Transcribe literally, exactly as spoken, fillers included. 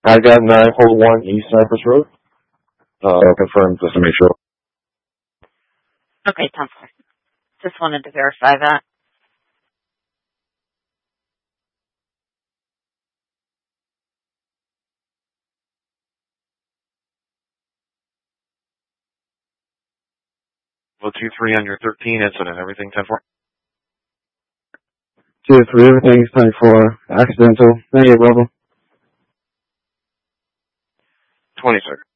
I got nine hold one East Cypress Road. Uh, confirm just to make sure. Okay, ten four. Just wanted to verify that. Well, two three on your thirteen incident. Everything ten four. Two three, everything's ten four. Accidental. Negative level. twenty, sir.